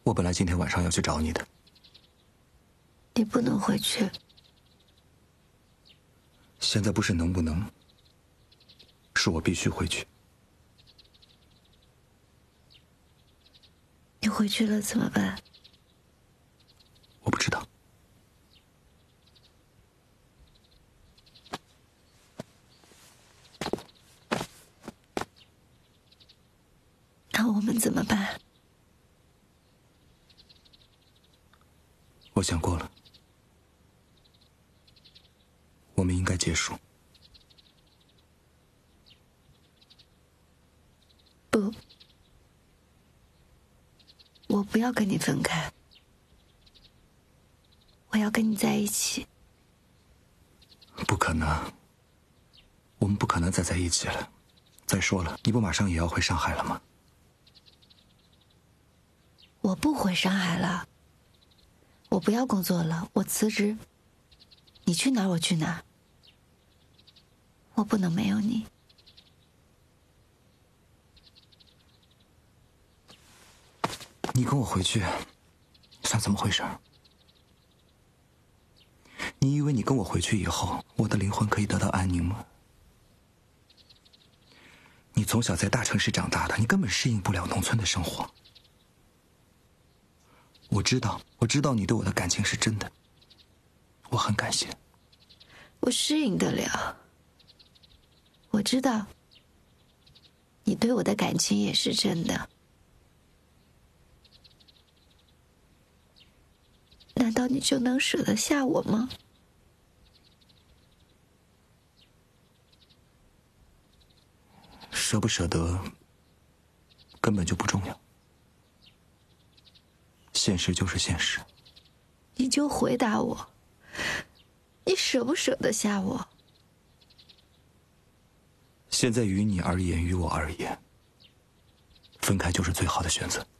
我本来今天晚上要去找你的。 你不能回去。 现在不是能不能，是我必须回去。 你回去了怎么办？ 我不知道。 那我们怎么办？ 我想过了，我们应该结束。 不，我不要跟你分开，我要跟你在一起。 不可能，我们不可能再在一起了。再说了，你不马上也要回上海了吗？ 我不回上海了，我不要工作了，我辞职。你去哪儿我去哪儿，我不能没有你。 你跟我回去，算怎么回事？你以为你跟我回去以后，我的灵魂可以得到安宁吗？你从小在大城市长大的，你根本适应不了农村的生活。我知道你对我的感情是真的，我很感谢。 我适应得了，我知道你对我的感情也是真的。难道你就能舍得下我吗？ 舍不舍得根本就不重要，现实就是现实。 你就回答我，你舍不舍得下我？ 现在于你而言，于我而言，分开就是最好的选择。